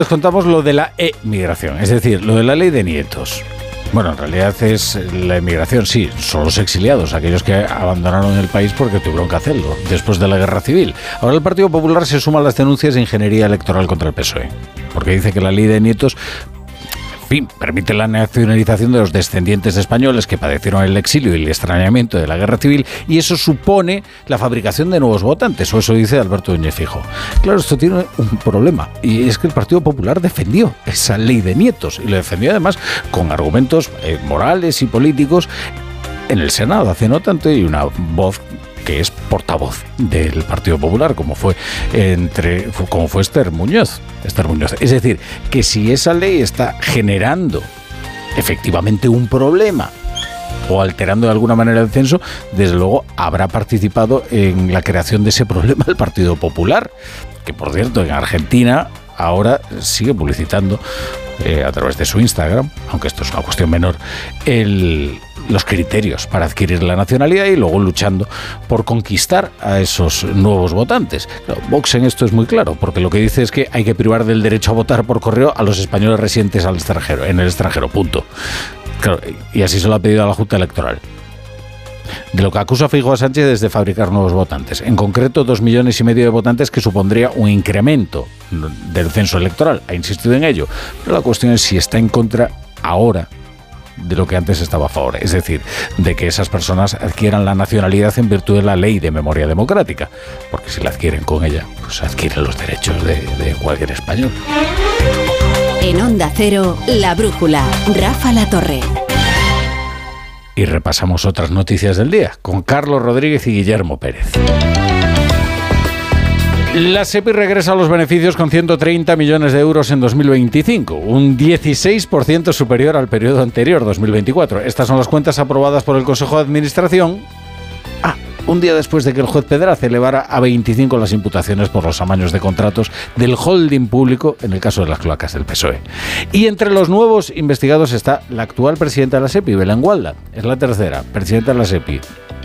Les contamos lo de la emigración, es decir, lo de la ley de nietos. Bueno, en realidad es la emigración, sí, son los exiliados, aquellos que abandonaron el país porque tuvieron que hacerlo después de la Guerra Civil. Ahora el Partido Popular se suma a las denuncias de ingeniería electoral contra el PSOE, porque dice que la ley de nietos, en fin, permite la nacionalización de los descendientes de españoles que padecieron el exilio y el extrañamiento de la Guerra Civil, y eso supone la fabricación de nuevos votantes, o eso dice Alberto Núñez Feijóo. Claro, esto tiene un problema, y es que el Partido Popular defendió esa ley de nietos, y lo defendió además con argumentos morales y políticos en el Senado hace no tanto, y una voz que es portavoz del Partido Popular, como fue Esther Muñoz. Es decir, que si esa ley está generando efectivamente un problema o alterando de alguna manera el censo, desde luego habrá participado en la creación de ese problema el Partido Popular, que por cierto en Argentina ahora sigue publicitando a través de su Instagram, aunque esto es una cuestión menor, los criterios para adquirir la nacionalidad y luego luchando por conquistar a esos nuevos votantes. Claro, Vox en esto es muy claro, porque lo que dice es que hay que privar del derecho a votar por correo a los españoles residentes en el extranjero, punto. Claro, y así se lo ha pedido a la Junta Electoral. De lo que acusa Feijóo a Sánchez es de fabricar nuevos votantes, en concreto 2,5 millones de votantes, que supondría un incremento del censo electoral. Ha insistido en ello, pero la cuestión es si está en contra ahora de lo que antes estaba a favor, es decir, de que esas personas adquieran la nacionalidad en virtud de la ley de memoria democrática, porque si la adquieren con ella, pues adquieren los derechos de cualquier español. En Onda Cero, La Brújula, Rafa La Torre. Y repasamos otras noticias del día con Carlos Rodríguez y Guillermo Pérez. La SEPI regresa a los beneficios con 130 millones de euros en 2025, un 16% superior al periodo anterior, 2024. Estas son las cuentas aprobadas por el Consejo de Administración, un día después de que el juez Pedraza elevara a 25 las imputaciones por los amaños de contratos del holding público en el caso de las cloacas del PSOE. Y entre los nuevos investigados está la actual presidenta de la SEPI, Belén Gualda. Es la tercera presidenta de la SEPI.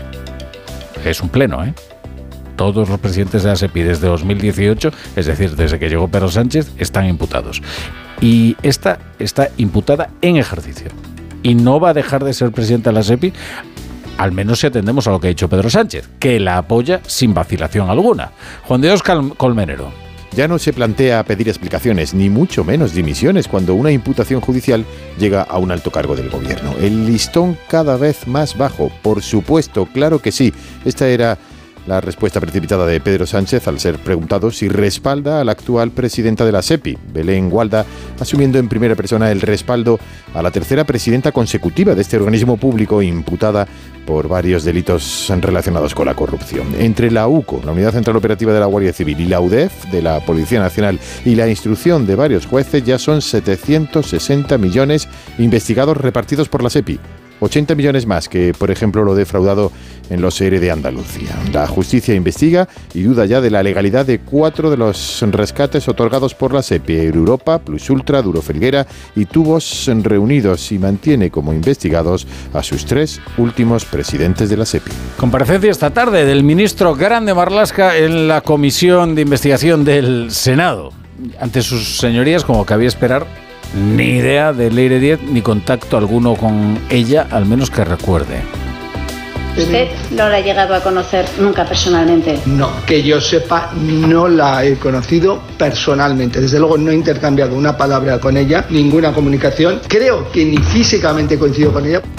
Es un pleno, Todos los presidentes de la SEPI desde 2018, es decir, desde que llegó Pedro Sánchez, están imputados. Y esta está imputada en ejercicio. Y no va a dejar de ser presidenta de la SEPI, al menos si atendemos a lo que ha dicho Pedro Sánchez, que la apoya sin vacilación alguna. Juan de Dios Colmenero. Ya no se plantea pedir explicaciones, ni mucho menos dimisiones, cuando una imputación judicial llega a un alto cargo del gobierno. El listón cada vez más bajo, por supuesto, claro que sí. Esta era la respuesta precipitada de Pedro Sánchez al ser preguntado si respalda a la actual presidenta de la SEPI, Belén Gualda, asumiendo en primera persona el respaldo a la tercera presidenta consecutiva de este organismo público imputada por varios delitos relacionados con la corrupción. Entre la UCO, la Unidad Central Operativa de la Guardia Civil, y la UDEF, de la Policía Nacional, y la instrucción de varios jueces, ya son 760 millones investigados repartidos por la SEPI. 80 millones más que, por ejemplo, lo defraudado en los ERE de Andalucía. La justicia investiga y duda ya de la legalidad de 4 de los rescates otorgados por la SEPI: Europa, Plus Ultra, Duro Felguera y Tubos Reunidos, y mantiene como investigados a sus 3 últimos presidentes de la SEPI. Comparecencia esta tarde del ministro Grande Marlaska en la Comisión de Investigación del Senado. Ante sus señorías, como cabía esperar, ni idea de Leire Díez, ni contacto alguno con ella, al menos que recuerde. ¿Usted no la ha llegado a conocer nunca personalmente? No, que yo sepa, no la he conocido personalmente. Desde luego no he intercambiado una palabra con ella, ninguna comunicación. Creo que ni físicamente coincido con ella.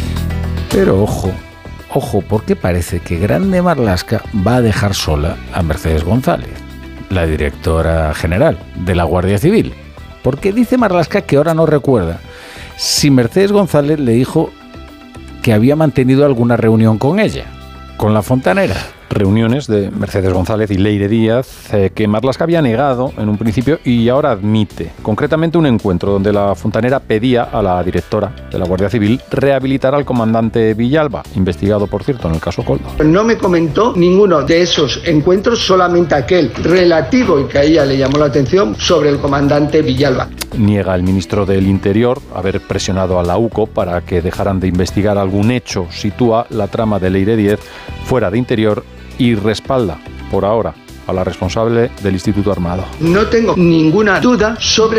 Pero ojo, porque parece que Grande Marlaska va a dejar sola a Mercedes González, la directora general de la Guardia Civil. Porque dice Marlaska que ahora no recuerda si Mercedes González le dijo que había mantenido alguna reunión con ella, con la fontanera. Reuniones de Mercedes González y Leire Díaz que Marlaska había negado en un principio y ahora admite. Concretamente un encuentro donde la fontanera pedía a la directora de la Guardia Civil rehabilitar al comandante Villalba, investigado, por cierto, en el caso Koldo. No me comentó ninguno de esos encuentros, solamente aquel relativo y que a ella le llamó la atención sobre el comandante Villalba. Niega el ministro del Interior haber presionado a la UCO para que dejaran de investigar algún hecho. Sitúa la trama de Leire Díez fuera de Interior y respalda, por ahora, a la responsable del Instituto Armado. No tengo ninguna duda sobre